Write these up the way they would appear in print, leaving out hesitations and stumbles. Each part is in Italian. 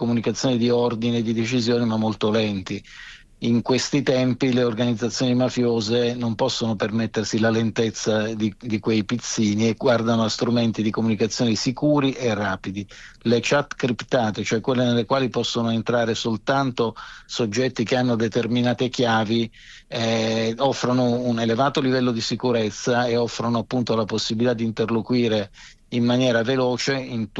comunicazione di ordine e di decisione, ma molto lenti. In questi tempi le organizzazioni mafiose non possono permettersi la lentezza di quei pizzini e guardano a strumenti di comunicazione sicuri e rapidi. Le chat criptate, cioè quelle nelle quali possono entrare soltanto soggetti che hanno determinate chiavi, offrono un elevato livello di sicurezza e offrono appunto la possibilità di interloquire in maniera veloce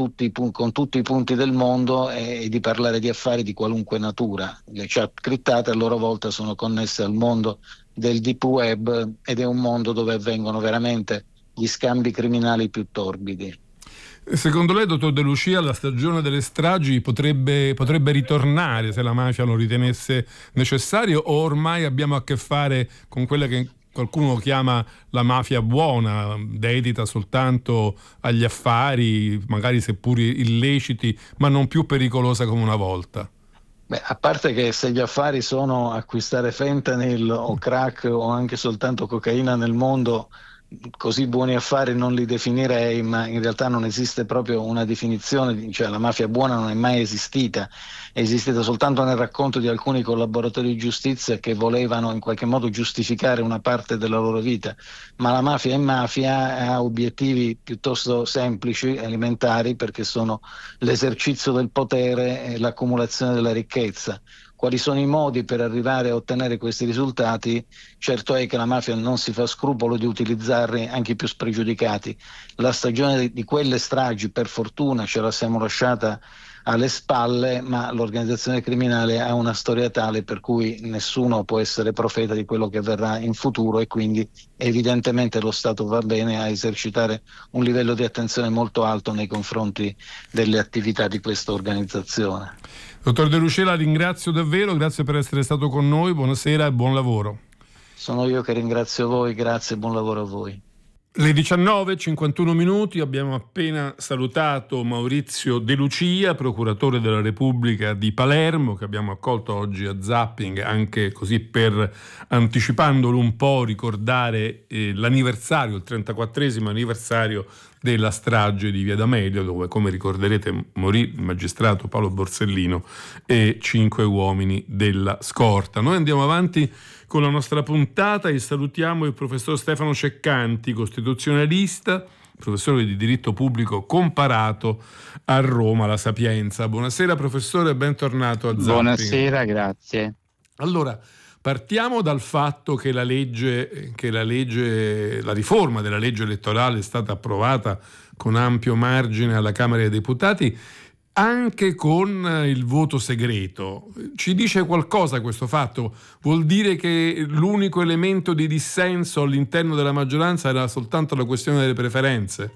con tutti i punti del mondo e di parlare di affari di qualunque natura. Le chat criptate a loro volta sono connesse al mondo del deep web ed è un mondo dove avvengono veramente gli scambi criminali più torbidi. Secondo lei, dottor De Lucia, la stagione delle stragi potrebbe ritornare se la mafia lo ritenesse necessario, o ormai abbiamo a che fare con quella che qualcuno chiama la mafia buona, dedita soltanto agli affari, magari seppur illeciti, ma non più pericolosa come una volta? Beh, a parte che se gli affari sono acquistare fentanyl o crack o anche soltanto cocaina nel mondo, così buoni affari non li definirei, ma in realtà non esiste proprio una definizione, cioè la mafia buona non è mai esistita, è esistita soltanto nel racconto di alcuni collaboratori di giustizia che volevano in qualche modo giustificare una parte della loro vita, ma la mafia è mafia, ha obiettivi piuttosto semplici, elementari, perché sono l'esercizio del potere e l'accumulazione della ricchezza. Quali sono i modi per arrivare a ottenere questi risultati? Certo è che la mafia non si fa scrupolo di utilizzarli anche i più spregiudicati. La stagione di quelle stragi, per fortuna, ce la siamo lasciata alle spalle, ma l'organizzazione criminale ha una storia tale per cui nessuno può essere profeta di quello che avverrà in futuro e quindi evidentemente lo Stato va bene a esercitare un livello di attenzione molto alto nei confronti delle attività di questa organizzazione. Dottor De Lucia, la ringrazio davvero, grazie per essere stato con noi, buonasera e buon lavoro. Sono io che ringrazio voi, grazie e buon lavoro a voi. Le 19:51, abbiamo appena salutato Maurizio De Lucia, procuratore della Repubblica di Palermo, che abbiamo accolto oggi a Zapping, anche così per, anticipandolo un po', ricordare l'anniversario, il 34esimo anniversario della strage di Via D'Amelio, dove, come ricorderete, morì il magistrato Paolo Borsellino e 5 uomini della scorta. Noi andiamo avanti con la nostra puntata e salutiamo il professor Stefano Ceccanti, costituzionalista, professore di diritto pubblico comparato a Roma, La Sapienza. Buonasera professore, bentornato a Zapping. Buonasera, grazie. Allora, partiamo dal fatto che la riforma della legge elettorale è stata approvata con ampio margine alla Camera dei Deputati, anche con il voto segreto. Ci dice qualcosa questo fatto? Vuol dire che l'unico elemento di dissenso all'interno della maggioranza era soltanto la questione delle preferenze?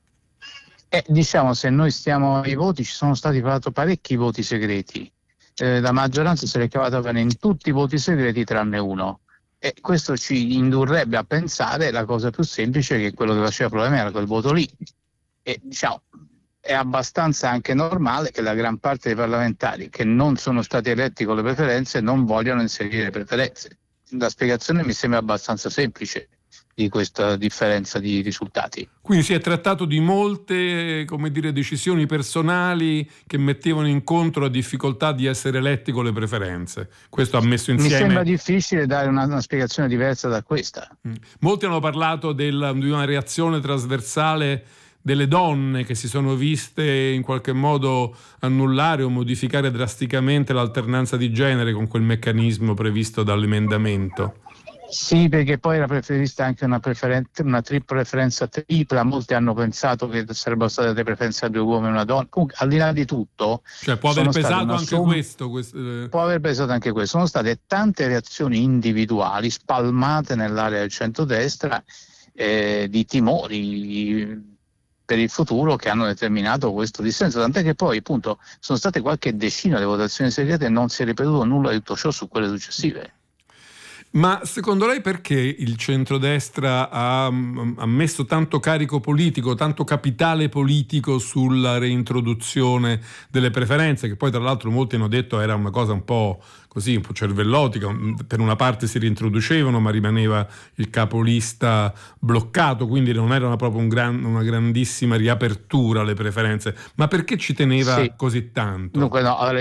Diciamo, se noi stiamo ai voti, ci sono stati parecchi voti segreti. La maggioranza se l'è cavata bene in tutti i voti segreti tranne uno. E questo ci indurrebbe a pensare la cosa più semplice, che quello che faceva problema era quel voto lì. E diciamo, è abbastanza anche normale che la gran parte dei parlamentari che non sono stati eletti con le preferenze non vogliano inserire le preferenze. La spiegazione mi sembra abbastanza semplice di questa differenza di risultati. Quindi si è trattato di molte, decisioni personali che mettevano incontro la difficoltà di essere eletti con le preferenze. Questo ha messo insieme... Mi sembra difficile dare una spiegazione diversa da questa. Molti hanno parlato di una reazione trasversale delle donne che si sono viste in qualche modo annullare o modificare drasticamente l'alternanza di genere con quel meccanismo previsto dall'emendamento. Sì, perché poi era prevista anche una preferenza tripla. Molti hanno pensato che sarebbero state delle preferenze a 2 uomini e una donna. Comunque, al di là di tutto, cioè può aver pesato anche questo. Può aver pesato anche questo. Sono state tante reazioni individuali spalmate nell'area del centrodestra, di timori per il futuro, che hanno determinato questo dissenso, tant'è che poi appunto sono state qualche decina di votazioni segrete e non si è ripetuto nulla di tutto ciò su quelle successive. Ma secondo lei perché il centrodestra ha messo tanto carico politico, tanto capitale politico sulla reintroduzione delle preferenze, che poi tra l'altro molti hanno detto era una cosa un po' così, un po' cervellotica, per una parte si reintroducevano ma rimaneva il capolista bloccato, quindi non era proprio una grandissima riapertura alle preferenze, ma perché ci teneva così tanto? Dunque no,